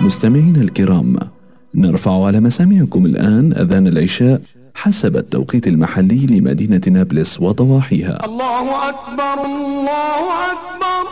مستمعينا الكرام، نرفع على مسامعكم الآن أذان العشاء حسب التوقيت المحلي لمدينة نابلس وضواحيها. الله أكبر الله أكبر.